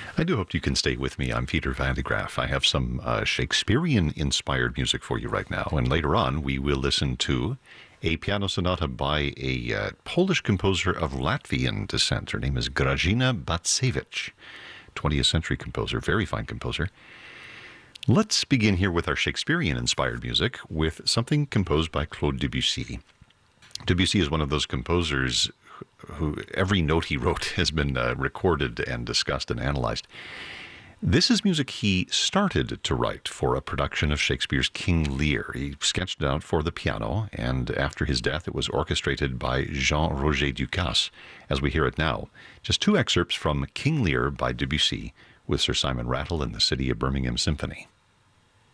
I do hope you can stay with me. I'm Peter Van de Graaff. I have some Shakespearean-inspired music for you right now, and later on we will listen to a piano sonata by a Polish composer of Latvian descent. Her name is Grażyna Bacewicz, 20th century composer, very fine composer. Let's begin here with our Shakespearean-inspired music with something composed by Claude Debussy. Debussy is one of those composers who every note he wrote has been recorded and discussed and analyzed. This is music he started to write for a production of Shakespeare's King Lear. He sketched it out for the piano, and after his death it was orchestrated by Jean-Roger Ducasse, as we hear it now. Just two excerpts from King Lear by Debussy with Sir Simon Rattle and the City of Birmingham Symphony.